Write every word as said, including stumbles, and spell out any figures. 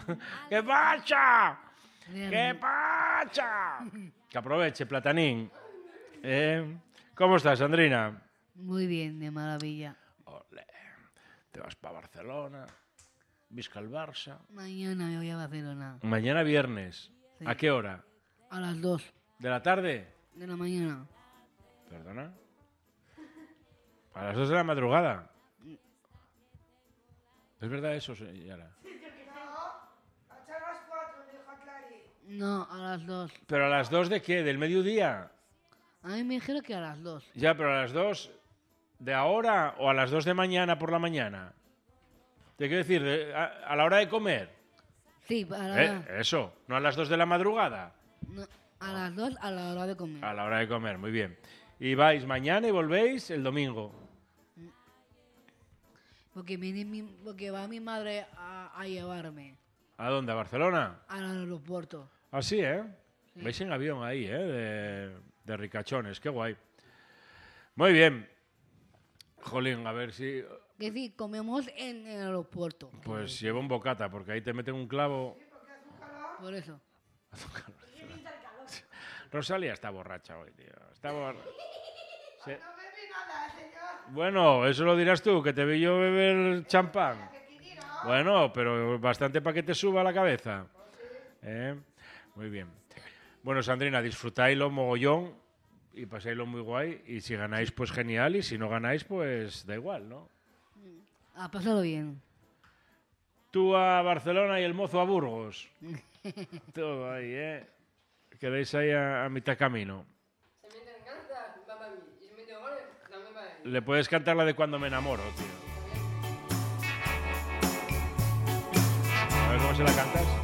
¿Qué pasa? ¿Qué pasa? Que aproveche, Platanín. ¿Eh? ¿Cómo estás, Sandrina? Muy bien, de maravilla. Olé. Te vas para Barcelona, visca el Barça. Mañana me voy a Barcelona. Mañana viernes. Sí. ¿A qué hora? A las dos ¿De la tarde? de la mañana. ¿Perdona? A las dos de la madrugada. ¿Es verdad eso, señora? No, a las dos. ¿Pero a las dos de qué? ¿Del mediodía? A mí me dijeron que a las dos. Ya, pero a las dos de ahora o a las dos de mañana por la mañana. ¿Te quiero decir? De- a, a la hora de comer. Sí, a, la, Eh, eso, no a las dos de la madrugada. no, a las dos a la hora de comer. A la hora de comer, muy bien. Y vais mañana y volvéis el domingo. Porque, viene mi, porque va mi madre a, a llevarme ¿A dónde? ¿A Barcelona? al aeropuerto. Así, ¿eh? Sí. Vais en avión ahí, ¿eh? De, de ricachones, qué guay. Muy bien. Jolín, a ver si... Que sí, comemos en el aeropuerto. Pues lleva un bocata, porque ahí te meten un clavo... Por eso. Rosalía está borracha hoy, tío. Está borracha. Se... Bueno, eso lo dirás tú, que te vi yo beber champán. Bueno, pero bastante para que te suba la cabeza. ¿Eh? Muy bien. Bueno, Sandrina, disfrutáislo mogollón y pasáislo muy guay. Y si ganáis, pues genial. Y si no ganáis, pues da igual, ¿no? A pasarlo bien. Tú a Barcelona y el mozo a Burgos. Todo ahí, ¿eh? Quedáis ahí a, a mitad camino. Le puedes cantar la de Cuando me enamoro, tío. A ver cómo se la cantas.